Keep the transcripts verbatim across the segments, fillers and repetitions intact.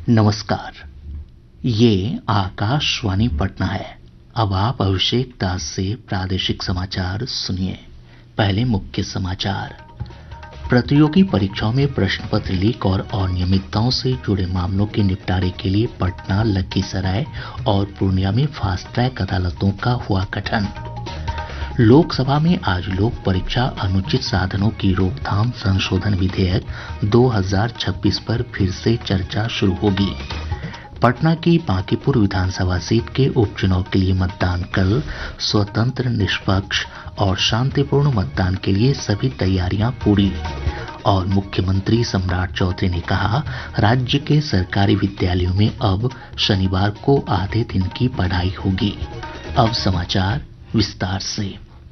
नमस्कार। ये आकाशवाणी पटना है। अब आप अभिषेक दास से प्रादेशिक समाचार सुनिए। पहले मुख्य समाचार। प्रतियोगी परीक्षाओं में प्रश्न पत्र लीक और अनियमितताओं से जुड़े मामलों के निपटारे के लिए पटना, लखीसराय और पूर्णिया में फास्ट ट्रैक अदालतों का हुआ गठन। लोकसभा में आज लोक परीक्षा अनुचित साधनों की रोकथाम संशोधन विधेयक दो हज़ार छब्बीस पर फिर से चर्चा शुरू होगी। पटना की बांकीपुर विधानसभा सीट के उपचुनाव के लिए मतदान कल। स्वतंत्र, निष्पक्ष और शांतिपूर्ण मतदान के लिए सभी तैयारियां पूरी। और मुख्यमंत्री सम्राट चौधरी ने कहा, राज्य के सरकारी विद्यालयों में अब शनिवार को आधे दिन की पढ़ाई होगी। अब समाचार विस्तार से।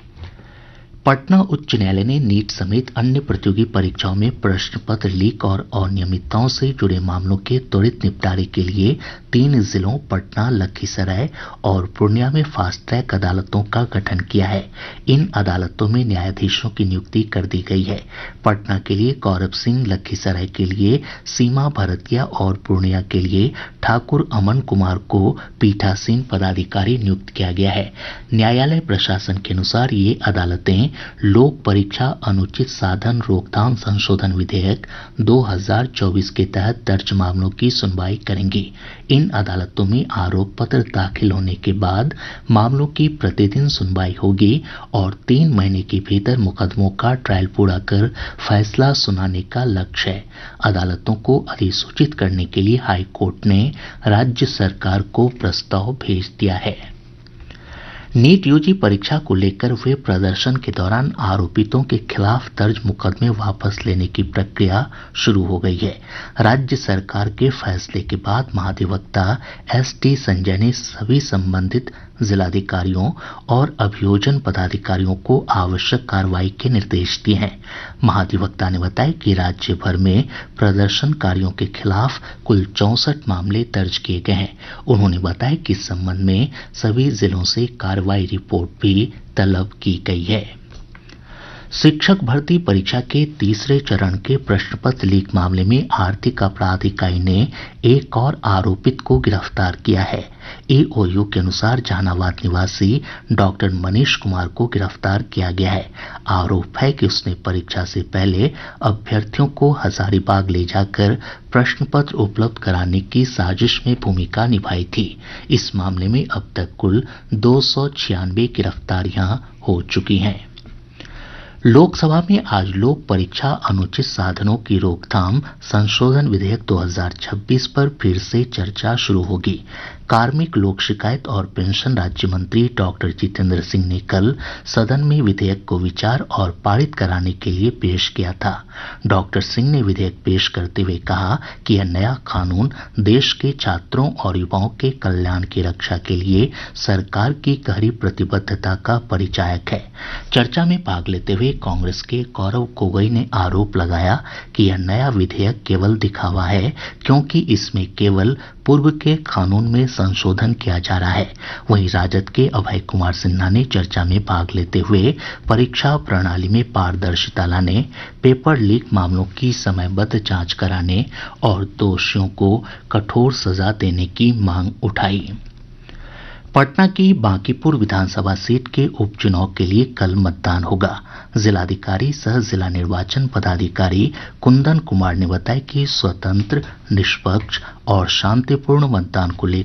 पटना उच्च न्यायालय ने नीट समेत अन्य प्रतियोगी परीक्षाओं में प्रश्न पत्र लीक और अनियमितताओं से जुड़े मामलों के त्वरित निपटारे के लिए तीन जिलों पटना, लखीसराय और पूर्णिया में फास्ट ट्रैक अदालतों का गठन किया है। इन अदालतों में न्यायाधीशों की नियुक्ति कर दी गई है। पटना के लिए गौरव सिंह, लखीसराय के लिए सीमा भरतिया और पूर्णिया के लिए ठाकुर अमन कुमार को पीठासीन पदाधिकारी नियुक्त किया गया है। न्यायालय प्रशासन के अनुसार ये अदालतें लोक परीक्षा अनुचित साधन रोकथाम संशोधन विधेयक दो हज़ार चौबीस के तहत दर्ज मामलों की सुनवाई करेंगी। इन अदालतों में आरोप पत्र दाखिल होने के बाद मामलों की प्रतिदिन सुनवाई होगी और तीन महीने के भीतर मुकदमों का ट्रायल पूरा कर फैसला सुनाने का लक्ष्य है। अदालतों को अधिसूचित करने के लिए हाई कोर्ट ने राज्य सरकार को प्रस्ताव भेज दिया है। नीट यूजी परीक्षा को लेकर हुए प्रदर्शन के दौरान आरोपितों के खिलाफ दर्ज मुकदमे वापस लेने की प्रक्रिया शुरू हो गई है। राज्य सरकार के फैसले के बाद महाधिवक्ता एस टी संजय ने सभी संबंधित जिलाधिकारियों और अभियोजन पदाधिकारियों को आवश्यक कार्रवाई के निर्देश दिए हैं। महाधिवक्ता ने बताया कि राज्य भर में प्रदर्शनकारियों के खिलाफ कुल चौंसठ मामले दर्ज किए गए हैं। उन्होंने बताया कि इस संबंध में सभी जिलों से कार्रवाई रिपोर्ट भी तलब की गई है। शिक्षक भर्ती परीक्षा के तीसरे चरण के प्रश्न पत्र लीक मामले में आर्थिक अपराध इकाई ने एक और आरोपित को गिरफ्तार किया है। ए ओ यू के अनुसार जहानाबाद निवासी डॉक्टर मनीष कुमार को गिरफ्तार किया गया है। आरोप है कि उसने परीक्षा से पहले अभ्यर्थियों को हजारीबाग ले जाकर प्रश्न पत्र उपलब्ध कराने की साजिश में भूमिका निभाई थी। इस मामले में अब तक कुल दो सौ छियानवे गिरफ्तारियां हो चुकी हैं। लोकसभा में आज लोक परीक्षा अनुचित साधनों की रोकथाम संशोधन विधेयक दो हज़ार छब्बीस पर फिर से चर्चा शुरू होगी। कार्मिक, लोक शिकायत और पेंशन राज्य मंत्री डॉक्टर जितेंद्र सिंह ने कल सदन में विधेयक को विचार और पारित कराने के लिए पेश किया था। डॉक्टर सिंह ने विधेयक पेश करते हुए कहा कि यह नया कानून देश के छात्रों और युवाओं के कल्याण की रक्षा के लिए सरकार की गहरी प्रतिबद्धता का परिचायक है। चर्चा में भाग लेते हुए कांग्रेस के गौरव गोगोई ने आरोप लगाया कि यह नया विधेयक केवल दिखावा है, क्योंकि इसमें केवल पूर्व के कानून में संशोधन किया जा रहा है। वहीं राजद के अभय कुमार सिन्हा ने चर्चा में भाग लेते हुए परीक्षा प्रणाली में पारदर्शिता लाने, पेपर लीक मामलों की समयबद्ध जांच कराने और दोषियों को कठोर सजा देने की मांग उठाई। पटना की बांकीपुर विधानसभा सीट के उपचुनाव के लिए कल मतदान होगा। जिलाधिकारी सह जिला निर्वाचन पदाधिकारी कुंदन कुमार ने बताया कि स्वतंत्र, निष्पक्ष और शांतिपूर्ण मतदान को लेकर